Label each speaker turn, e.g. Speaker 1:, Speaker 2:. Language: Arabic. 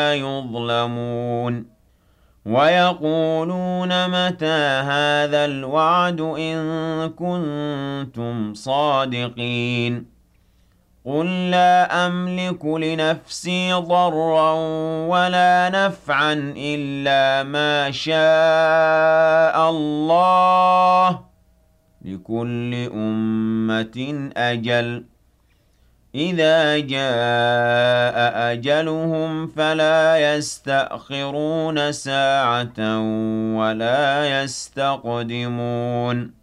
Speaker 1: يظلمون ويقولون متى هذا الوعد إن كنتم صادقين قل لا أملك لنفسي ضرا ولا نفعا إلا ما شاء الله لكل أمة أجل إذا جاء أجلهم فلا يستأخرون ساعة ولا يستقدمون